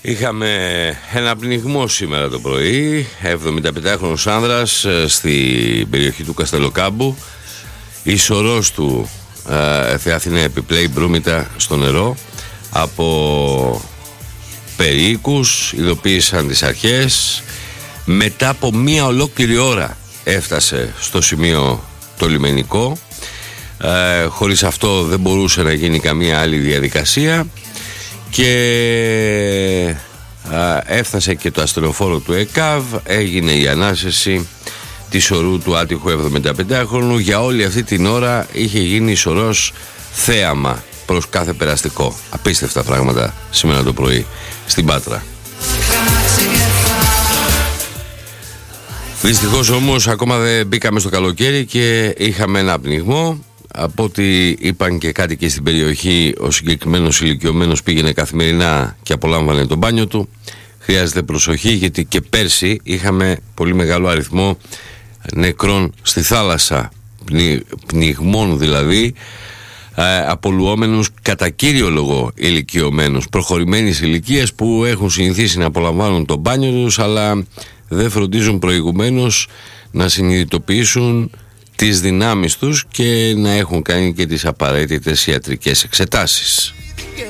Είχαμε ένα πνιγμό σήμερα το πρωί, 75χρονος άνδρας στην περιοχή του Καστελοκάμπου. Η σωρός του Θεάθηνε επιπλέει μπρούμητα στο νερό από περίοικους, ειδοποίησαν τις αρχές. Μετά από μία ολόκληρη ώρα έφτασε στο σημείο το λιμενικό. Χωρίς αυτό δεν μπορούσε να γίνει καμία άλλη διαδικασία και έφτασε και το ασθενοφόρο του ΕΚΑΒ. Έγινε η ανάσεση της σωρού του άτυχου 75χρονου. Για όλη αυτή την ώρα είχε γίνει σωρός θέαμα προς κάθε περαστικό. Απίστευτα πράγματα σήμερα το πρωί στην Πάτρα. Δυστυχώς όμως ακόμα δεν μπήκαμε στο καλοκαίρι και είχαμε ένα πνιγμό. Από ό,τι είπαν και κάτι και στην περιοχή, ο συγκεκριμένος ηλικιωμένος πήγαινε καθημερινά και απολάμβανε το μπάνιο του. Χρειάζεται προσοχή, γιατί και πέρσι είχαμε πολύ μεγάλο αριθμό νεκρών στη θάλασσα, πνιγμών δηλαδή, απολουόμενους κατά κύριο λόγο ηλικιωμένους προχωρημένης ηλικίας που έχουν συνηθίσει να απολαμβάνουν το μπάνιο τους, αλλά δεν φροντίζουν προηγουμένως να συνειδητοποιήσουν τις δυνάμεις τους και να έχουν κάνει και τις απαραίτητες ιατρικές εξετάσεις.